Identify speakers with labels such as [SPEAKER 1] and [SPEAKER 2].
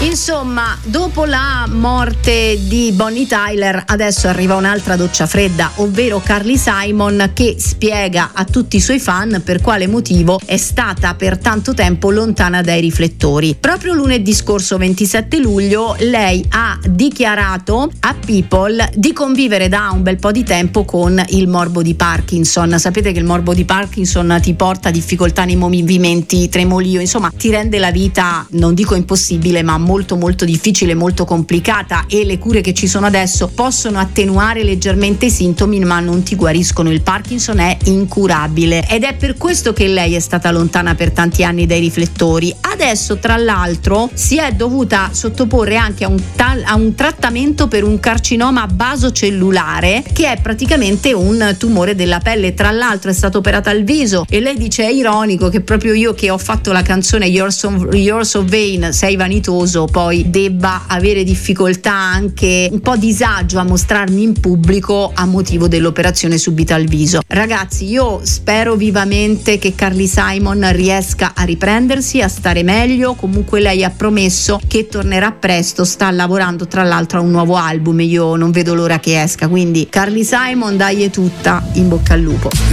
[SPEAKER 1] Insomma, dopo la morte di Bonnie Tyler, adesso arriva un'altra doccia fredda, ovvero Carly Simon, che spiega a tutti i suoi fan per quale motivo è stata per tanto tempo lontana dai riflettori. Proprio lunedì scorso, 27 luglio, lei ha dichiarato a People di convivere da un bel po' di tempo con il morbo di Parkinson. Sapete che il morbo di Parkinson ti porta a difficoltà nei movimenti, tremolio, insomma ti rende la vita, non dico impossibile, ma molto molto difficile, molto complicata, e le cure che ci sono adesso possono attenuare leggermente i sintomi ma non ti guariscono. Il Parkinson è incurabile ed è per questo che lei è stata lontana per tanti anni dai riflettori. Adesso tra l'altro si è dovuta sottoporre anche a un trattamento per un carcinoma basocellulare, che è praticamente un tumore della pelle. Tra l'altro è stata operata al viso e lei dice: è ironico che proprio io, che ho fatto la canzone You're So Vain, sei vanitoso, poi debba avere difficoltà, anche un po' disagio a mostrarmi in pubblico a motivo dell'operazione subita al viso. Ragazzi, io spero vivamente che Carly Simon riesca a riprendersi, a stare meglio. Comunque lei ha promesso che tornerà presto, sta lavorando tra l'altro a un nuovo album, io non vedo l'ora che esca, quindi Carly Simon, dai, è tutta, in bocca al lupo.